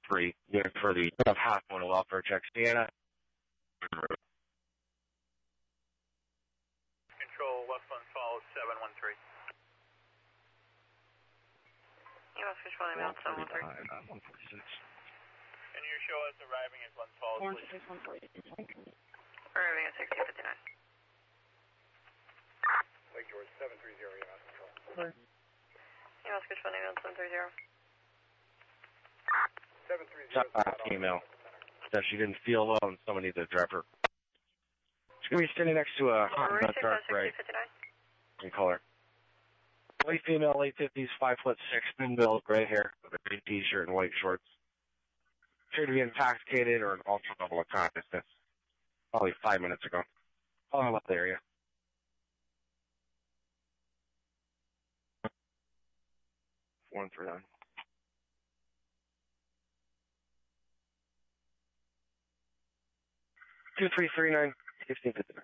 3, unit for the half one welfare check. Sienna. Control, left one follow 713. EMS control, email 713. 146. Can you show us arriving at Glen Falls, please? 146, 140. Arriving at 1659. Lake George 730, EMS control. EMS control, email 730. 730 Email that she didn't feel well and someone needed to drive her. She's going to be standing next to a Honda dark gray. You can call her. White female, late 50s, 5'6", thin build, gray hair, with a green t-shirt and white shorts. Appeared to be intoxicated or an ultra level of consciousness. Probably 5 minutes ago. Calling left the area. One for them. 2339 1659.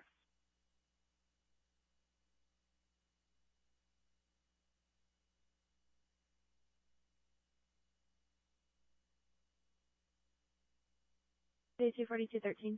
Day 24213.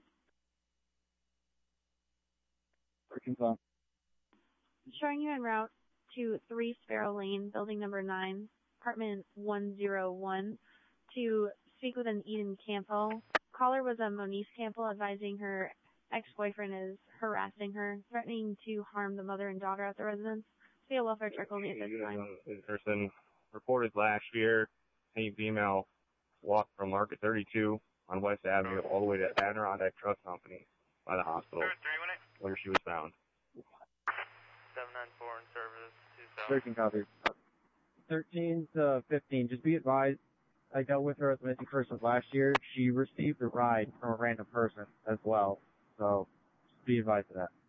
Arkansas. Showing you en route to 3 Sparrow Lane, building number 9, apartment 101, to speak with an Eden Campbell. Caller was a Monique Campbell, advising her ex-boyfriend is harassing her, threatening to harm the mother and daughter at the residence. See a welfare check only at this time. This person reported last year, a female walked from Market 32 on West Avenue all the way to Adirondack Truck Company by the hospital, where she was found. 794 in service, 13 copies. 13 to 15, just be advised, I dealt with her as a missing person last year. She received a ride from a random person as well, so just be advised of that.